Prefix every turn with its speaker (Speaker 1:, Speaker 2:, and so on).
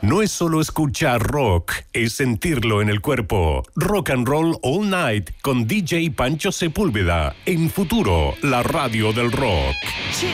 Speaker 1: no es solo escuchar rock, es sentirlo en el cuerpo. Rock and Roll All Night con DJ Pancho Sepúlveda. En Futuro, la radio del rock.